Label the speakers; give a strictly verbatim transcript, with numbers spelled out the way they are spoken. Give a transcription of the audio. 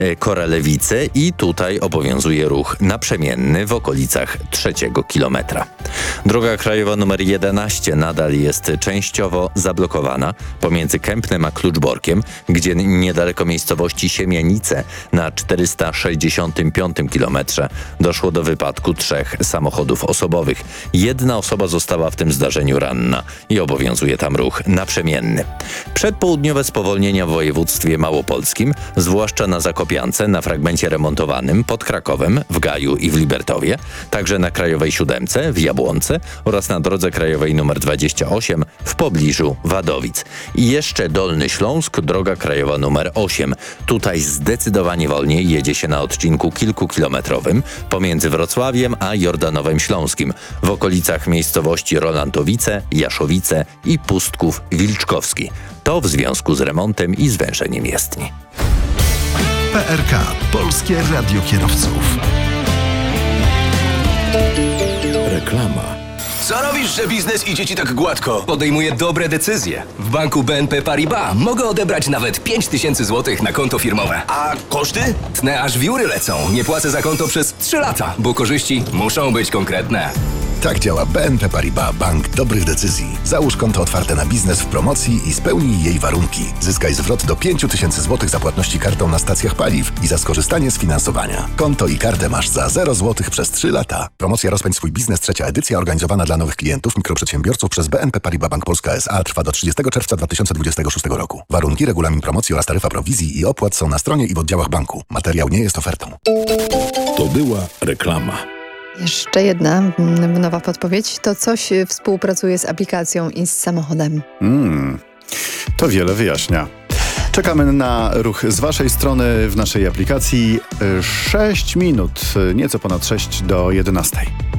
Speaker 1: Koralewice i tutaj obowiązuje ruch naprzemienny w okolicach trzeciego kilometra. Droga krajowa numer jedenaście nadal jest częściowo zablokowana pomiędzy Kępnem a Kluczborkiem, gdzie niedaleko miejscowości Siemianice na czterysta sześćdziesiątym piątym kilometrze doszło do wypadku trzech samochodów osobowych. Jedna osoba została w tym zdarzeniu ranna i obowiązuje tam ruch naprzemienny. Przedpołudniowe spowolnienia w województwie małopolskim, zwłaszcza na Zakopiance, na fragmencie remontowanym pod Krakowem, w Gaju i w Libertowie, także na Krajowej Siódemce, w Jabłonce oraz na drodze krajowej nr dwadzieścia osiem w pobliżu Wadowic. I jeszcze Dolny Śląsk, droga krajowa nr osiem. Tutaj zdecydowanie wolniej jedzie się na odcinku kilkukilometrowym pomiędzy Wrocławiem a Jordanowem Śląskim, w okolicach miejscowości Rolantowice, Jaszowice i Pustków Wilczkowski. To w związku z remontem i zwężeniem jezdni.
Speaker 2: P R K. Polskie Radio Kierowców. Reklama.
Speaker 3: Co robisz, że biznes idzie ci tak gładko?
Speaker 4: Podejmuję dobre decyzje. W banku B N P Paribas mogę odebrać nawet pięć tysięcy złotych na konto firmowe.
Speaker 3: A koszty?
Speaker 4: Tnę aż wióry lecą. Nie płacę za konto przez trzy lata, bo korzyści muszą być konkretne.
Speaker 2: Tak działa B N P Paribas, bank dobrych decyzji. Załóż konto otwarte na biznes w promocji i spełnij jej warunki. Zyskaj zwrot do pięć tysięcy złotych za płatności kartą na stacjach paliw i za skorzystanie z finansowania. Konto i kartę masz za zero złotych przez trzy lata. Promocja Rozpędź swój biznes, trzecia edycja, organizowana dla nowych klientów, mikroprzedsiębiorców przez B N P Paribas Bank Polska S A, trwa do trzydziestego czerwca dwa tysiące dwudziestego szóstego roku. Warunki, regulamin promocji oraz taryfa prowizji i opłat są na stronie i w oddziałach banku. Materiał nie jest ofertą.
Speaker 5: To była reklama.
Speaker 6: Jeszcze jedna nowa podpowiedź. To coś współpracuje z aplikacją i z samochodem.
Speaker 7: Mm, to wiele wyjaśnia. Czekamy na ruch z waszej strony w naszej aplikacji. sześć minut, nieco ponad sześć do jedenastej.